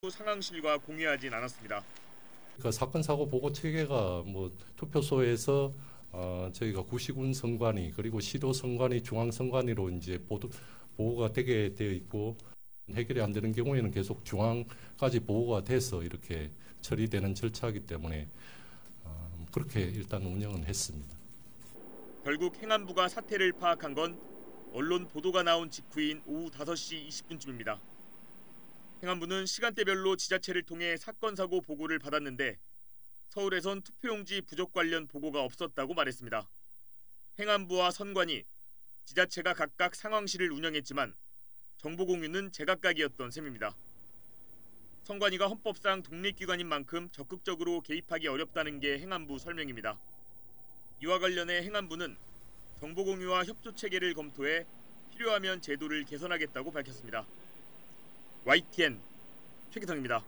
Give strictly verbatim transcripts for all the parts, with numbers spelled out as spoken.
상황실과 공유하진 않았습니다. 그러니까 사건 사고 보고 체계가 뭐 투표소에서 어, 저희가 구시군 선관위 그리고 시도 선관위, 중앙 선관위로 이제 보도, 보고가 되게 되어 있고 해결이 안 되는 경우에는 계속 중앙까지 보고가 돼서 이렇게 처리되는 절차이기 때문에 어, 그렇게 일단 운영은 했습니다. 결국 행안부가 사태를 파악한 건 언론 보도가 나온 직후인 오후 다섯 시 이십 분쯤입니다. 행안부는 시간대별로 지자체를 통해 사건 사고 보고를 받았는데 서울에선 투표용지 부족 관련 보고가 없었다고 말했습니다. 행안부와 선관위, 지자체가 각각 상황실을 운영했지만 정보 공유는 제각각이었던 셈입니다. 선관위가 헌법상 독립기관인 만큼 적극적으로 개입하기 어렵다는 게 행안부 설명입니다. 이와 관련해 행안부는 정보 공유와 협조 체계를 검토해 필요하면 제도를 개선하겠다고 밝혔습니다. 와이티엔 최기성입니다.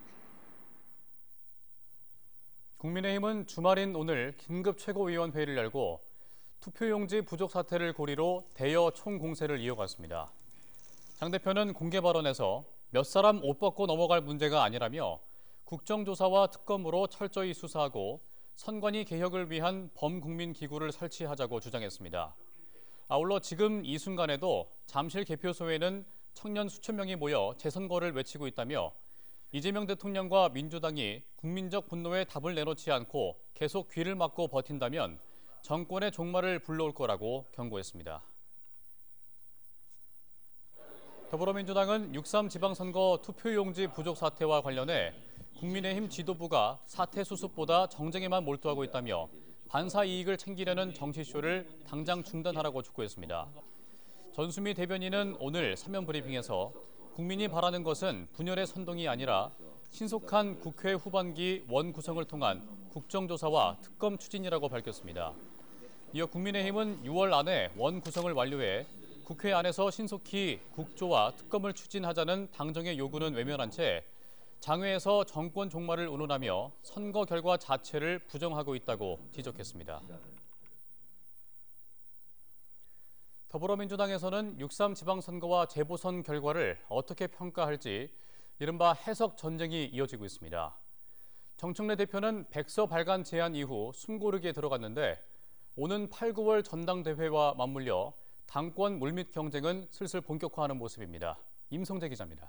국민의힘은 주말인 오늘 긴급 최고위원회의를 열고 투표용지 부족 사태를 고리로 대여 총공세를 이어갔습니다. 장 대표는 공개 발언에서 몇 사람 옷 벗고 넘어갈 문제가 아니라며 국정조사와 특검으로 철저히 수사하고 선관위 개혁을 위한 범국민 기구를 설치하자고 주장했습니다. 아울러 지금 이 순간에도 잠실 개표소에는 청년 수천 명이 모여 재선거를 외치고 있다며 이재명 대통령과 민주당이 국민적 분노에 답을 내놓지 않고 계속 귀를 막고 버틴다면 정권의 종말을 불러올 거라고 경고했습니다. 더불어민주당은 육삼 지방선거 투표용지 부족 사태와 관련해 국민의힘 지도부가 사태 수습보다 정쟁에만 몰두하고 있다며 반사 이익을 챙기려는 정치쇼를 당장 중단하라고 촉구했습니다. 전수미 대변인은 오늘 사면 브리핑에서 국민이 바라는 것은 분열의 선동이 아니라 신속한 국회 후반기 원 구성을 통한 국정조사와 특검 추진이라고 밝혔습니다. 이어 국민의힘은 유월 안에 원 구성을 완료해 국회 안에서 신속히 국조와 특검을 추진하자는 당정의 요구는 외면한 채 장외에서 정권 종말을 운운하며 선거 결과 자체를 부정하고 있다고 지적했습니다. 더불어민주당에서는 육삼 지방선거와 재보선 결과를 어떻게 평가할지 이른바 해석 전쟁이 이어지고 있습니다. 정청래 대표는 백서 발간 제안 이후 숨고르기에 들어갔는데 오는 팔, 구월 전당대회와 맞물려 당권 물밑 경쟁은 슬슬 본격화하는 모습입니다. 임성재 기자입니다.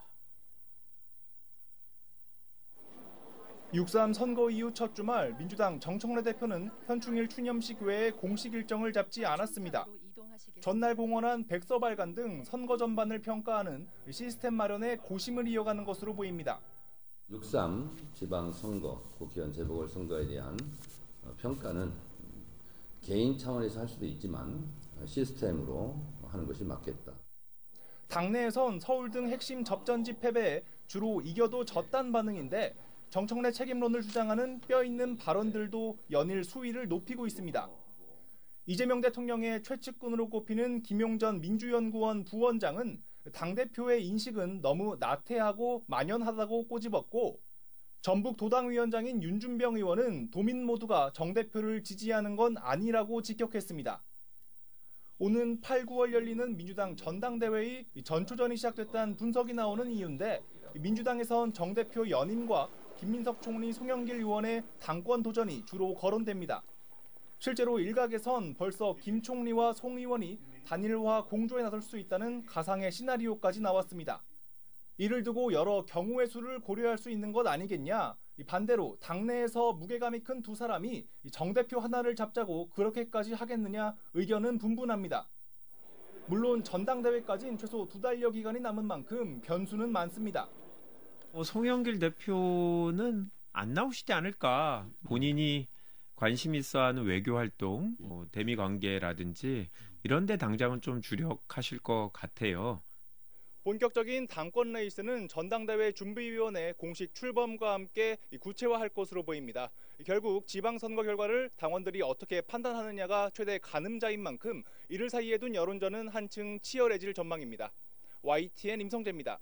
육삼 선거 이후 첫 주말 민주당 정청래 대표는 현충일 추념식 외에 공식 일정을 잡지 않았습니다. 전날 공언한 백서 발간 등 선거 전반을 평가하는 시스템 마련에 고심을 이어가는 것으로 보입니다. 육삼 지방선거, 국회의원 재보궐선거에 대한 평가는 개인 차원에서 할 수도 있지만 시스템으로 하는 것이 맞겠다. 당내에선 서울 등 핵심 접전지 패배에 주로 이겨도 졌단 반응인데 정청래 책임론을 주장하는 뼈있는 발언들도 연일 수위를 높이고 있습니다. 이재명 대통령의 최측근으로 꼽히는 김용전 민주연구원 부원장은 당대표의 인식은 너무 나태하고 만연하다고 꼬집었고 전북 도당위원장인 윤준병 의원은 도민 모두가 정 대표를 지지하는 건 아니라고 직격했습니다. 오는 팔, 구월 열리는 민주당 전당대회의 전초전이 시작됐다는 분석이 나오는 이유인데 민주당에선 정 대표 연임과 김민석 총리, 송영길 의원의 당권 도전이 주로 거론됩니다. 실제로 일각에선 벌써 김 총리와 송 의원이 단일화 공조에 나설 수 있다는 가상의 시나리오까지 나왔습니다. 이를 두고 여러 경우의 수를 고려할 수 있는 것 아니겠냐? 반대로 당내에서 무게감이 큰 두 사람이 정 대표 하나를 잡자고 그렇게까지 하겠느냐 의견은 분분합니다. 물론 전당대회까지는 최소 두 달여 기간이 남은 만큼 변수는 많습니다. 어, 송영길 대표는 안 나오시지 않을까. 본인이 관심 있어하는 외교활동, 뭐 대미 관계라든지 이런 데 당장은 좀 주력하실 것 같아요. 본격적인 당권 레이스는 전당대회 준비위원회 공식 출범과 함께 구체화할 것으로 보입니다. 결국 지방선거 결과를 당원들이 어떻게 판단하느냐가 최대 가늠자인 만큼 이를 사이에 둔 여론전은 한층 치열해질 전망입니다. 와이티엔 임성재입니다.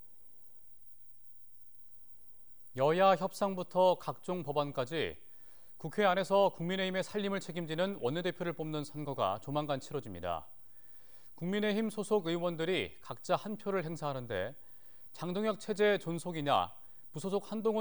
여야 협상부터 각종 법안까지 국회 안에서 국민의힘의 살림을 책임지는 원내대표를 뽑는 선거가 조만간 치러집니다. 국민의힘 소속 의원들이 각자 한 표를 행사하는데 장동혁 체제 존속이냐 무소속 한동훈